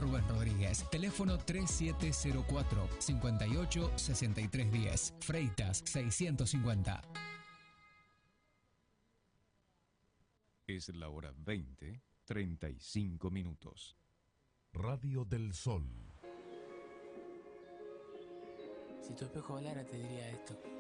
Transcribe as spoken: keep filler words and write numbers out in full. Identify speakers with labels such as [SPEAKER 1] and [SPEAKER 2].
[SPEAKER 1] Rubén Rodríguez. Teléfono tres siete cero cuatro, cinco ocho, seis tres uno cero. Freitas seiscientos cincuenta.
[SPEAKER 2] Es la hora veinte, treinta y cinco minutos.
[SPEAKER 3] Radio del Sol.
[SPEAKER 4] Si tu espejo hablara te diría esto.